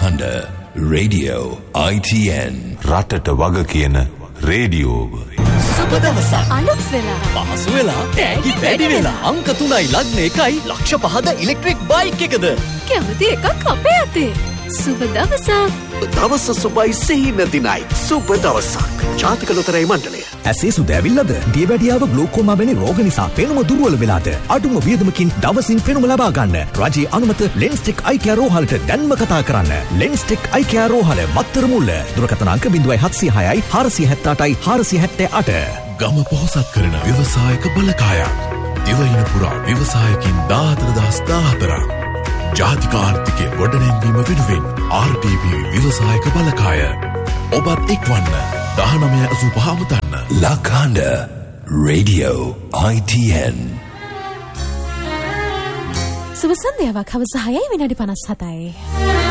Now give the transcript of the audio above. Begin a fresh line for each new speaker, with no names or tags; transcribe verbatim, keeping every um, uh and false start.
Lakhanda Radio I T N
රටට වග කියන රේඩියෝව.
සුබ දවසක්.
අලුත් වෙලා.
පහසු වෙලා. තෑගි වැඩි වෙලා. අංක තුනයි ලග්න එකයි ලක්ෂ පහද ඉලෙක්ට්‍රික් බයික් එකද.
කැමති එකක් අපේ අතේ. සුබ දවසක්.
දවස සුබයි සිහින දිනයි. සුබ දවසක්. ජාතික ලොතරැයි මණ්ඩලය.
ඇසේ සුද ඇවිල්ලාද? දියවැඩියාව ග්ලෝකෝමා වැනි රෝග නිසා පෙනුම දුර්වල වෙලාද? අඩුම වියදමකින් දවසින් පෙනුම ලබා ගන්න. රජයේ අනුමත ලෙන්ස්ටෙක් අයි කෙයා රෝහලට දැන්ම කතා කරන්න. ලෙන්ස්ටෙක් අයි කෙයා රෝහල මත්තර මුල්ල. දුරකථන අංක zero seven zero six four seven eight four seven eight.
ගම පොහොසත් කරන ව්‍යවසායක බලකායක්. දිවයින පුරා ව්‍යවසායකින් දාහතර දහස් දාහතරක්. ජාතික ආර්ථිකය ගොඩනැංවීම වෙනුවෙන් ආර් ටී බී ව්‍යවසායක බලකාය. ඔබත් එක්වන්න දහනවය අසූ පහ මුදන්න.
Lakhanda Radio I T N.
සුබ සන්ධ්‍යාවක් හවස හයයි විනාඩි පනස් හතයි.